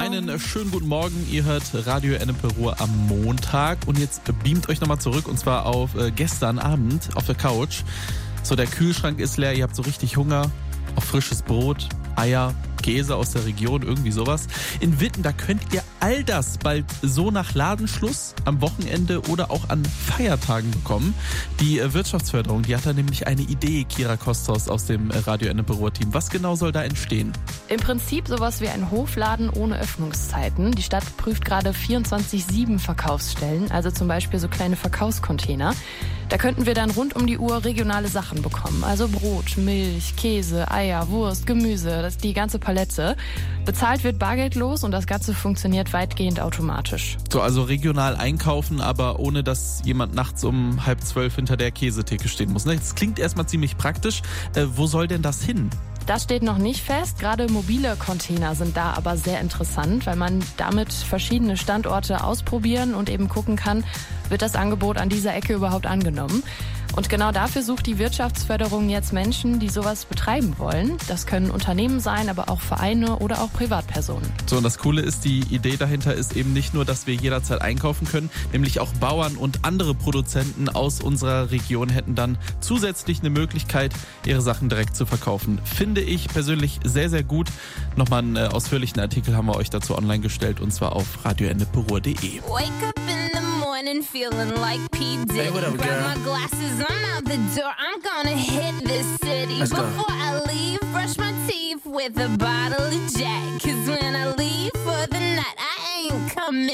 Einen schönen guten Morgen. Ihr hört Radio Ennepe Ruhr am Montag. Und jetzt beamt euch nochmal zurück und zwar auf gestern Abend auf der Couch. So, der Kühlschrank ist leer, ihr habt so richtig Hunger auf frisches Brot, Eier, Käse aus der Region, irgendwie sowas. In Witten, da könnt ihr all das bald so nach Ladenschluss am Wochenende oder auch an Feiertagen bekommen. Die Wirtschaftsförderung, die hat da nämlich eine Idee, Kira Kostos aus dem Radio Ennepe Ruhr Team. Was genau soll da entstehen? Im Prinzip sowas wie ein Hofladen ohne Öffnungszeiten. Die Stadt prüft gerade 24/7 Verkaufsstellen, also zum Beispiel so kleine Verkaufscontainer. Da könnten wir dann rund um die Uhr regionale Sachen bekommen. Also Brot, Milch, Käse, Eier, Wurst, Gemüse, die ganze Palette. Bezahlt wird bargeldlos und das Ganze funktioniert weitgehend automatisch. So, also regional einkaufen, aber ohne dass jemand nachts um 11:30 hinter der Käsetheke stehen muss. Ne? Das klingt erstmal ziemlich praktisch. Wo soll denn das hin? Das steht noch nicht fest. Gerade mobile Container sind da aber sehr interessant, weil man damit verschiedene Standorte ausprobieren und eben gucken kann, wird das Angebot an dieser Ecke überhaupt angenommen. Und genau dafür sucht die Wirtschaftsförderung jetzt Menschen, die sowas betreiben wollen. Das können Unternehmen sein, aber auch Vereine oder auch Privatpersonen. So, und das Coole ist, die Idee dahinter ist eben nicht nur, dass wir jederzeit einkaufen können, nämlich auch Bauern und andere Produzenten aus unserer Region hätten dann zusätzlich eine Möglichkeit, ihre Sachen direkt zu verkaufen. Finde ich persönlich sehr, sehr gut. Nochmal einen ausführlichen Artikel haben wir euch dazu online gestellt und zwar auf radioenneperuhr.de. And feeling like P. Diddy. Hey, what up, Grab girl? my glasses, I'm out the door. I'm gonna hit this city. Let's go. Before I leave, brush my teeth with a bottle of Jack. 'Cause when I leave for the night, I ain't coming